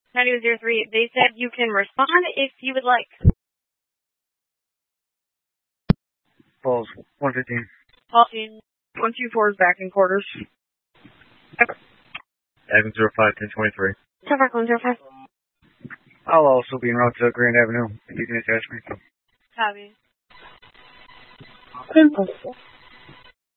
9203. They said you can respond if you would like. Falls 115. Falls 124 is back in quarters. Avenue 05, 1023. 105. I'll also be en route to Grand Avenue if you can attach me. Copy.